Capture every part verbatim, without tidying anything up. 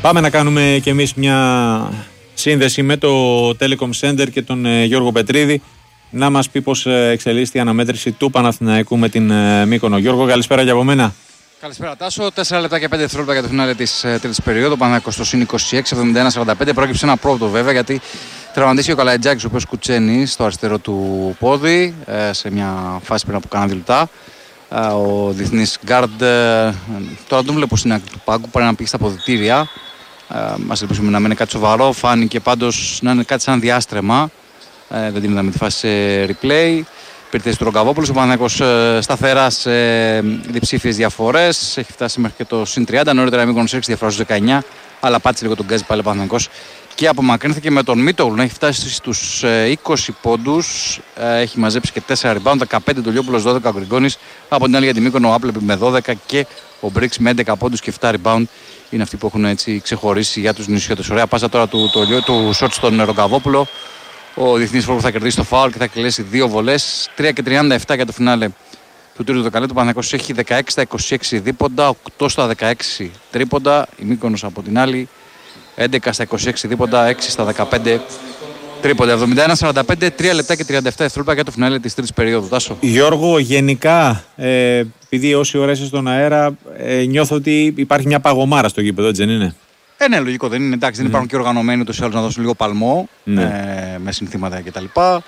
Πάμε να κάνουμε κι εμείς μια σύνδεση με το Telecom Center και τον ε, Γιώργο Πετρίδη να μας πει πώς ε, εξελίσσεται η αναμέτρηση του Παναθηναϊκού με την ε, Μύκονο. Γιώργο, καλησπέρα για από μένα. Καλησπέρα Τάσο. τέσσερα λεπτά και πέντε δευτερόλεπτα για το φινάλε της ε, τρίτης περίοδου. Παναθηναϊκός στο συν είκοσι έξι εβδομήντα ένα σαράντα πέντε. Πρόκειψε ένα πρόβατο βέβαια γιατί τραυματίστηκε ο Καλαϊτζάκης, ο οποίος κουτσένει στο αριστερό του πόδι ε, σε μια φάση πριν από κάνα δύο λεπτά. Ε, ο διεθνής γκάρντ ε, τώρα τον βλέπω στην άκρη του πάγκου. Πρέπει να πήγε στα αποδυτήρια. Ε, ας ελπίσουμε να μην είναι κάτι σοβαρό. Φάνηκε πάντως να είναι κάτι σαν διάστρεμα. Ε, δεν την είδαμε τη φάση σε replay. Πήρε θέση του Ρογκαβόπουλος. Ο Παναθηναϊκός ε, σταθερά σε διψήφιες διαφορές. Έχει φτάσει μέχρι και το συν τριάντα. Νωρίτερα η Μύκονος έριξε διαφορά στους δεκαεννιά. Αλλά πάτησε λίγο τον γκάζι πάλι ο Παναθηναϊκός. Και απομακρύνθηκε με τον Μίτογλου να έχει φτάσει στους ε, είκοσι πόντους. Ε, έχει μαζέψει και τέσσερα rebound. δεκαπέντε το Λιόπουλος, δώδεκα ο Γκριγκόνης. Από την άλλη για τη Μύκονο ο Άπλεπη με δώδεκα και ο Μπρίξ με έντεκα πόντους και επτά rebound. Είναι αυτοί που έχουν έτσι ξεχωρίσει για τους νησιώτες. Ωραία πάσα τώρα του, του, του short στον Ρογκαβόπουλο. Ο διεθνής φόρος θα κερδίσει το φάουλ και θα κλείσει δύο βολές. τρία και τριάντα επτά για το φινάλε του τρίτου δεκαλέπτου. Ο Παναθηναϊκός έχει δεκαέξι στα είκοσι έξι δίποντα, οκτώ στα δεκαέξι τρίποντα. Η Μύκονος από την άλλη έντεκα στα είκοσι έξι δίποντα, έξι στα δεκαπέντε τρίποντα. εβδομήντα ένα σαράντα πέντε, τρία λεπτά και τριάντα επτά δευτερόλεπτα για το φινάλε της τρίτης περίοδου. Τάσο. Γιώργο, γενικά, ε, επειδή όση ώρα είσαι στον αέρα, ε, νιώθω ότι υπάρχει μια παγωμάρα στο γήπεδο, έτσι δεν είναι? Ε, ναι, λογικό δεν είναι. Εντάξει, δεν υπάρχουν και οργανωμένοι ούτως ή άλλως να δώσουν λίγο παλμό ναι. ε, με συνθήματα κτλ.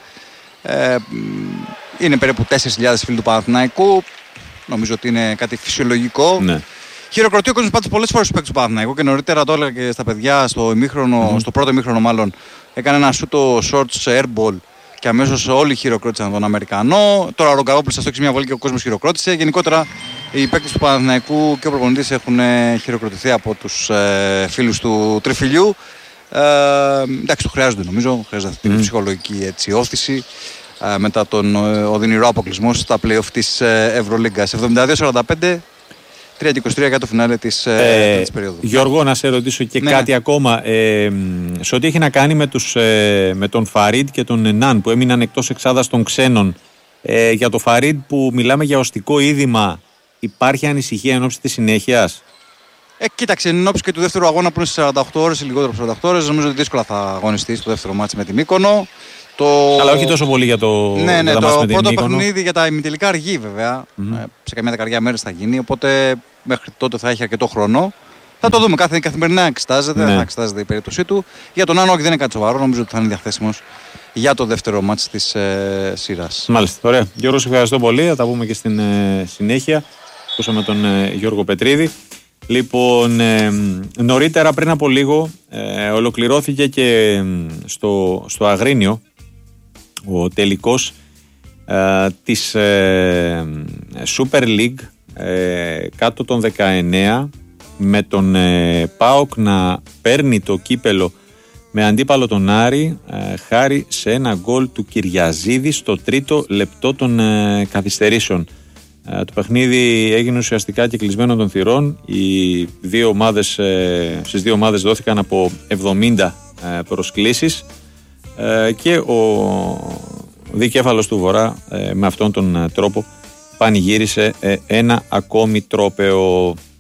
Ε, είναι περίπου τέσσερις χιλιάδες φίλοι του Παναθηναϊκού. Νομίζω ότι είναι κάτι φυσιολογικό. Ναι. Χειροκροτεί ο κόσμος πάντως πολλές φορές του παίκτες του Παναθηναϊκού και νωρίτερα το έλεγα και στα παιδιά στο, ημίχρονο, mm. στο πρώτο ημίχρονο μάλλον. Έκανε ένα σούτο shorts airball και αμέσως όλοι χειροκρότησαν τον Αμερικανό. Τώρα ο Ρογκαβόπουλος θα στόξει μια βολή και ο κόσμος χειροκρότησε. Γενικότερα οι παίκτες του Παναθηναϊκού και ο προπονητής έχουν χειροκροτηθεί από τους ε, φίλους του Τριφυλιού. Ε, εντάξει, το χρειάζονται νομίζω. Χρειάζεται αυτή mm. την ψυχολογική έτσι, όθηση ε, μετά τον ε, οδυνηρό αποκλεισμό στα play-off της ε, Ευρωλίγκας. εβδομήντα δύο σαράντα πέντε. τρία και είκοσι τρία για το φινάλε της, ε, της περίοδου. Γιώργο, να σε ρωτήσω και ναι, κάτι ναι. ακόμα. Ε, σε ό,τι έχει να κάνει με, τους, ε, με τον Φαρίτ και τον Ενάν που έμειναν εκτός εξάδας των ξένων. Ε, για το Φαρίτ που μιλάμε για οστικό είδημα, υπάρχει ανησυχία εν ώψη της συνέχειας? Ε, κοίταξε, εν ώψη και του δεύτερου αγώνα που είναι στις σαράντα οκτώ ώρες ή λιγότερο από σαράντα οκτώ ώρες, νομίζω ότι δύσκολα θα αγωνιστεί στο δεύτερο μάτς με τη Μύκονο. Το... Αλλά όχι τόσο πολύ για το. Ναι, ναι, το πρώτο παιχνίδι για τα ημιτελικά αργεί βέβαια. Mm-hmm. Ε, σε καμιά δεκαετία μέρες θα γίνει. Οπότε μέχρι τότε θα έχει αρκετό χρόνο. Θα το δούμε. Κάθε, καθημερινά εξετάζεται. Ναι. Θα εξετάζεται η περίπτωσή του. Για τον Άνω, όχι, δεν είναι κάτι σοβαρό. Νομίζω ότι θα είναι διαθέσιμος για το δεύτερο μάτς της ε, σειράς. Μάλιστα. Ωραία. Γιώργο, σε ευχαριστώ πολύ. Θα τα πούμε και στην ε, συνέχεια. Ακούσαμε τον ε, Γιώργο Πετρίδη. Λοιπόν, ε, νωρίτερα πριν από λίγο ε, ολοκληρώθηκε και ε, στο, στο Αγρίνιο ο τελικός ε, της ε, Super League ε, κάτω των δεκαεννέα με τον ε, ΠΑΟΚ να παίρνει το κύπελο με αντίπαλο τον Άρη ε, χάρη σε ένα γκολ του Κυριαζίδη στο τρίτο λεπτό των ε, καθυστερήσεων. Ε, το παιχνίδι έγινε ουσιαστικά και κλεισμένο των θυρών. Οι δύο ομάδες, ε, στις δύο ομάδες δόθηκαν από εβδομήντα ε, προσκλήσεις ε, και ο δικέφαλος του Βορρά ε, με αυτόν τον τρόπο πανηγύρισε ε, ένα ακόμη τρόπαιο.